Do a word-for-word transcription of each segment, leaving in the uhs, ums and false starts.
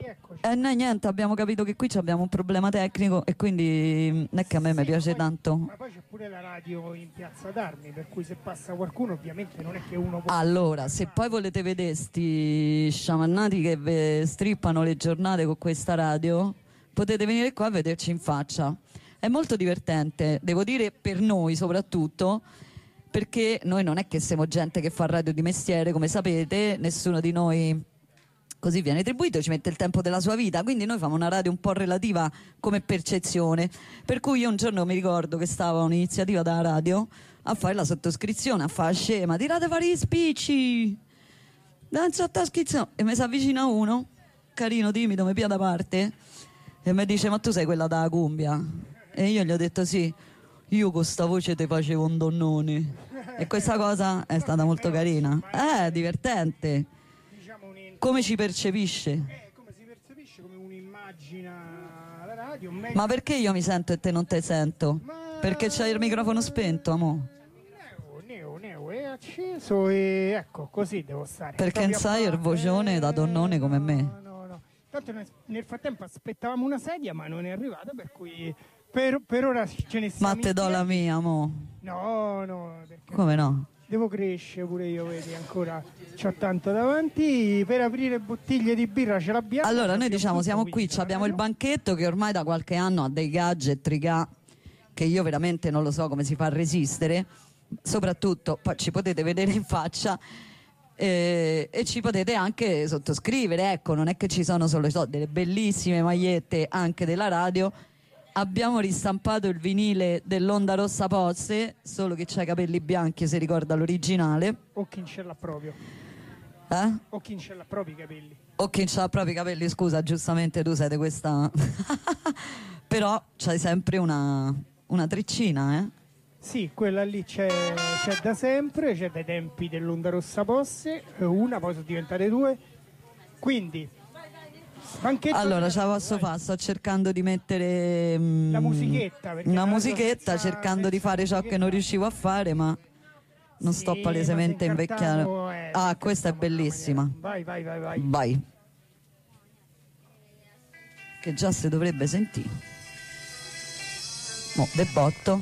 eccoci. Eh no, niente, abbiamo capito che qui abbiamo un problema tecnico e quindi non è che a me Sì, mi piace ma poi, tanto. Ma poi c'è pure la radio in Piazza d'Armi, per cui se passa qualcuno ovviamente non è che uno può... Allora, se poi volete vedere sti sciamannati che ve strippano le giornate con questa radio, potete venire qua a vederci in faccia. È molto divertente, devo dire per noi soprattutto, perché noi non è che siamo gente che fa radio di mestiere, come sapete, nessuno di noi così viene retribuito, ci mette il tempo della sua vita, quindi noi facciamo una radio un po' relativa come percezione, per cui io un giorno mi ricordo che stava un'iniziativa dalla radio a fare la sottoscrizione, a fare scema, tirate fare gli spicci, la sottoscrizione, e mi si avvicina uno, carino, timido, mi pia da parte, e mi dice: ma tu sei quella da Cumbia? E io gli ho detto sì, io con sta voce ti facevo un donnone. E questa cosa è stata molto carina, eh, divertente. Come ci percepisce? Eh, come si percepisce, come un'immagina la radio. Meglio... Ma perché io mi sento e te non te sento? Ma... Perché c'hai il microfono spento, amo? Neo, neo, neo, è acceso e ecco, così devo stare. Perché non Proprio a sai il parte. vocione da donnone come me. No, no, no. Tanto nel, nel frattempo aspettavamo una sedia, ma non è arrivata, per cui per, per ora ce ne siamo. Ma te do la mia, amo. No, no, perché Come no? devo crescere pure io, vedi, ancora c'ho tanto davanti. Per aprire bottiglie di birra ce l'abbiamo. Allora, noi diciamo, siamo qui, abbiamo il banchetto che ormai da qualche anno ha dei gadget, tricà, che io veramente non lo so come si fa a resistere. Soprattutto, poi ci potete vedere in faccia eh, e ci potete anche sottoscrivere. Ecco, non è che ci sono solo so, delle bellissime magliette anche della radio. Abbiamo ristampato il vinile dell'Onda Rossa Pozze, solo che c'ha i capelli bianchi, se ricorda l'originale. O chi ce l'ha proprio. Eh? O chi ce l'ha proprio i capelli. O chi c'ha proprio i capelli, scusa, giustamente tu sei di questa... Però c'hai sempre una, una treccina, eh? Sì, quella lì c'è, c'è da sempre, c'è dai tempi dell'Onda Rossa Pozze, una, poi sono diventate due. Quindi... banchetto. Allora, ce la posso fare, sto cercando di mettere mm, la musichetta, perché una la radio musichetta, senza- cercando di senza fare ciò che non riuscivo a fare, ma non Sì, sto palesemente ma se invecchiando. incartavo, eh, Ah, se questa è incartavo in una bellissima. maniera- Vai, vai, vai, vai. Vai. Che già si dovrebbe sentire. Mo, de botto.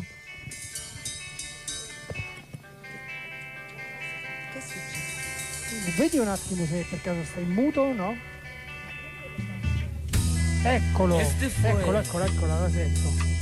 Vedi un attimo se per caso stai in muto, no? Eccolo, eccolo, eccolo, eccolo, la sento.